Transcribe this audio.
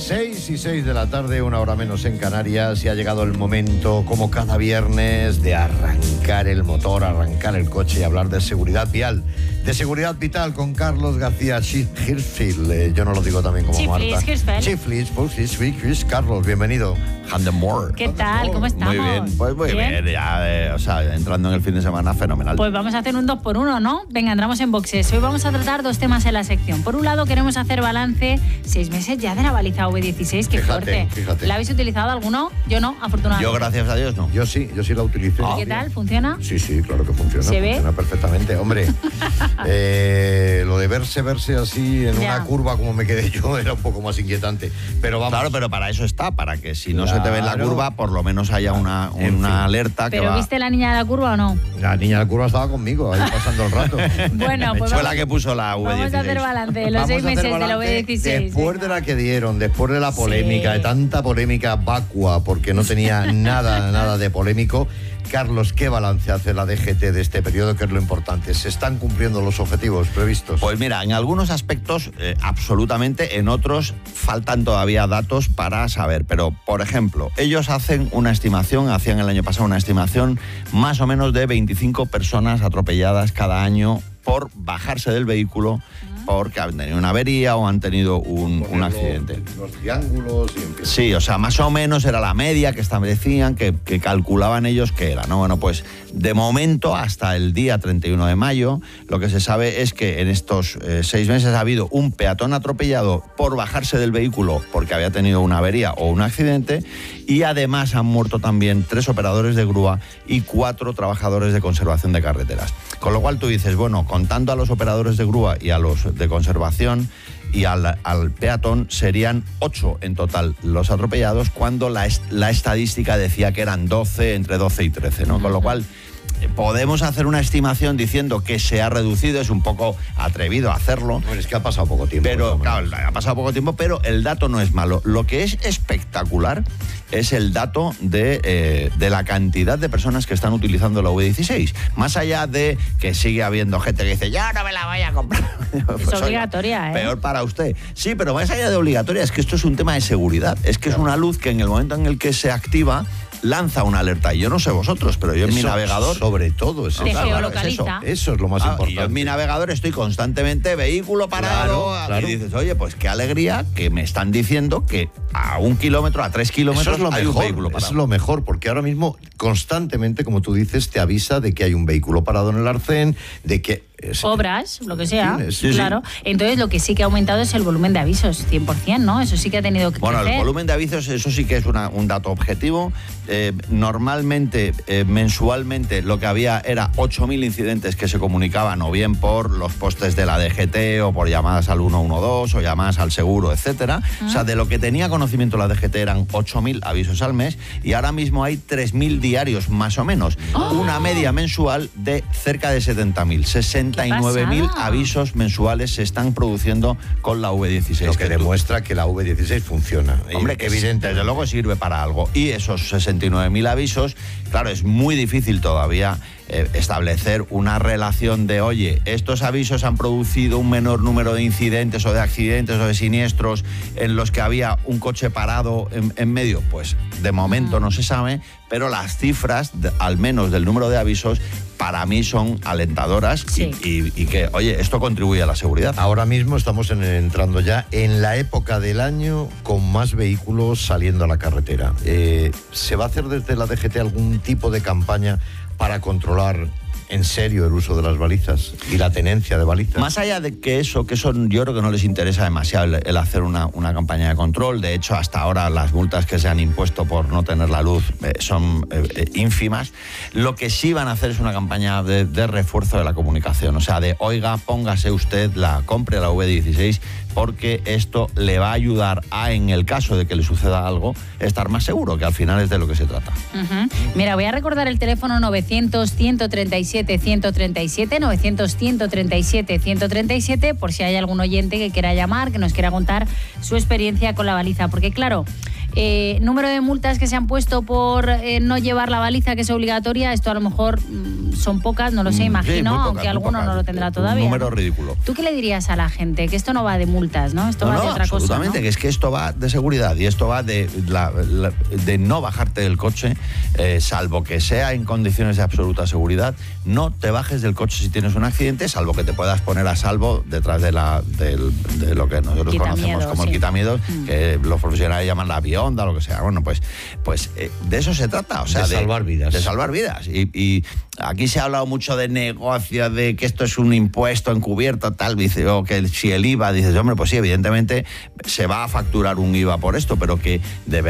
6:06 de la tarde, una hora menos en Canarias, y ha llegado el momento, como cada viernes, de arrancar el motor, arrancar el coche y hablar de seguridad vial, de seguridad vital con Carlos García Hirschfeld. Yo no lo digo también como Marta. Hirschfeld. Carlos, bienvenido. ¿Qué tal? ¿Cómo estamos? Muy bien, pues muy bien ya, entrando en el fin de semana, fenomenal. Pues vamos a hacer un 2x1, ¿no? Venga, entramos en boxes. Hoy vamos a tratar dos temas en la sección. Por un lado, queremos hacer balance 6 meses ya de la baliza V16, qué fuerte. Fíjate. ¿La habéis utilizado alguno? Yo no, afortunadamente. Yo, gracias a Dios, no. Yo sí la utilicé. ¿Y qué tal? ¿Funciona? Sí, claro que funciona. ¿Se ve? Funciona perfectamente. Hombre, lo de verse así en una curva como me quedé yo era un poco más inquietante. Pero vamos. Claro, pero para eso está, para que si no se te ve en la curva, por lo menos haya una alerta. ¿Pero viste la niña de la curva o no? La niña de la curva estaba conmigo, ahí pasando el rato. Bueno, pues fue la que puso la V16. Vamos a hacer balance de los 6 meses de la V16. Después de la que dieron, después de la polémica, de tanta polémica vacua, porque no tenía nada de polémico. Carlos, ¿qué balance hace la DGT de este periodo, que es lo importante? ¿Se están cumpliendo los objetivos previstos? Pues mira, en algunos aspectos absolutamente, en otros faltan todavía datos para saber. Pero, por ejemplo, ellos hacían el año pasado una estimación más o menos de 25 personas atropelladas cada año por bajarse del vehículo porque han tenido una avería o han tenido un accidente. Los triángulos... Sí, o sea, más o menos era la media que establecían, que calculaban ellos que era, ¿no? Bueno, pues de momento, hasta el día 31 de mayo, lo que se sabe es que en estos 6 meses ha habido un peatón atropellado por bajarse del vehículo porque había tenido una avería o un accidente, y además han muerto también 3 operadores de grúa y 4 trabajadores de conservación de carreteras. Con lo cual tú dices, bueno, contando a los operadores de grúa y a los de conservación y al peatón, serían 8 en total los atropellados, cuando la estadística decía que eran 12, entre 12 y 13, ¿no? Con lo cual podemos hacer una estimación diciendo que se ha reducido, es un poco atrevido hacerlo. Bueno, es que ha pasado poco tiempo. Pero, claro, ha pasado poco tiempo, pero el dato no es malo. Lo que es espectacular es el dato de la cantidad de personas que están utilizando la V16. Más allá de que sigue habiendo gente que dice, yo no me la voy a comprar. Es obligatoria, ¿eh? Peor para usted. Sí, pero más allá de obligatoria, es que esto es un tema de seguridad. Es que es una luz que en el momento en el que se activa, lanza una alerta. Y yo no sé vosotros, pero yo en mi navegador... Sobre todo eso. Te geolocaliza. Eso es lo más importante. Yo en mi navegador estoy constantemente vehículo parado. Claro. Y dices, oye, pues qué alegría que me están diciendo que a 1 kilómetro, a 3 kilómetros, eso es lo hay mejor, un vehículo parado. Eso es lo mejor, porque ahora mismo constantemente, como tú dices, te avisa de que hay un vehículo parado en el arcén, de que... Obras, lo que sea, sí, claro. Sí. Entonces, lo que sí que ha aumentado es el volumen de avisos, 100%, ¿no? Eso sí que ha tenido que crecer. El volumen de avisos, eso sí que es un dato objetivo. Normalmente, mensualmente, lo que había era 8.000 incidentes que se comunicaban o bien por los postes de la DGT o por llamadas al 112 o llamadas al seguro, etcétera. O sea, de lo que tenía conocimiento la DGT eran 8.000 avisos al mes, y ahora mismo hay 3.000 diarios, más o menos. Una media mensual de cerca de 70.000, 69.000 avisos mensuales se están produciendo con la V16. Lo que demuestra que la V16 funciona. Hombre, que evidente, desde luego sirve para algo. Y esos 69.000 avisos, claro, es muy difícil todavía establecer una relación de, oye, estos avisos han producido un menor número de incidentes o de accidentes o de siniestros en los que había un coche parado en medio. Pues de momento no se sabe, pero las cifras, al menos del número de avisos, para mí son alentadoras. Sí. y que, oye, esto contribuye a la seguridad. Ahora mismo estamos entrando ya en la época del año con más vehículos saliendo a la carretera. ¿Se va a hacer desde la DGT algún tipo de campaña para controlar en serio el uso de las balizas y la tenencia de balizas? Más allá de que eso yo creo que no les interesa demasiado el hacer una campaña de control. De hecho, hasta ahora las multas que se han impuesto por no tener la luz son ínfimas. Lo que sí van a hacer es una campaña de refuerzo de la comunicación. O sea, de, oiga, póngase usted, compre la V16, porque esto le va a ayudar a, en el caso de que le suceda algo, estar más seguro, que al final es de lo que se trata. Mira, voy a recordar el teléfono 900-137-137, 900-137-137, por si hay algún oyente que quiera llamar, que nos quiera contar su experiencia con la baliza. Porque claro, número de multas que se han puesto por no llevar la baliza, que es obligatoria, esto a lo mejor son pocas, no lo sé, imagino, muy pocas, aunque muy alguno pocas. no lo tendrá todavía. Un número ¿no? ridículo. ¿Tú qué le dirías a la gente? Que esto no va de multas, ¿no? Esto va de otra cosa, absolutamente, ¿no? que es que esto va de seguridad y esto va de no bajarte del coche, salvo que sea en condiciones de absoluta seguridad. No te bajes del coche si tienes un accidente, salvo que te puedas poner a salvo detrás de lo que nosotros conocemos como el quitamiedos, que los profesionales llaman la bionda, lo que sea. Bueno, pues de eso se trata, o sea, de salvar vidas. De salvar vidas. Y aquí se ha hablado mucho de negocio, de que esto es un impuesto encubierto, tal, dice, o que si el IVA, dices, hombre, pues sí, evidentemente se va a facturar un IVA por esto, pero que de